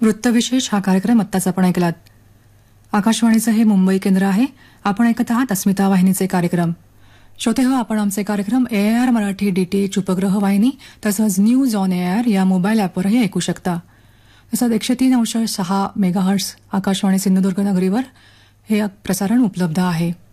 वृत्तविशेष हा कार्यक्रम आत्ताच आपण ऐकलात. आकाशवाणीचं हे मुंबई केंद्र आहे. आपण ऐकत आहात अस्मिता वाहिनीचे कार्यक्रम. श्रोते हो, आपण आमचे कार्यक्रम AIR मराठी DTH उपग्रह वाहिनी तसंच न्यूज ऑन AIR या मोबाईल ॲपवरही ऐकू शकता. तसंच 103.6 मेगाहर्ट्झ आकाशवाणी सिंधुदुर्ग नगरीवर हे प्रसारण उपलब्ध आहे.